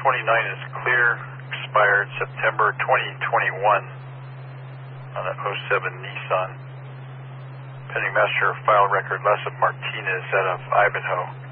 29 is clear, expired September 2021 on an '07 Nissan. Pending master file record, Lessa Martinez out of Ivanhoe.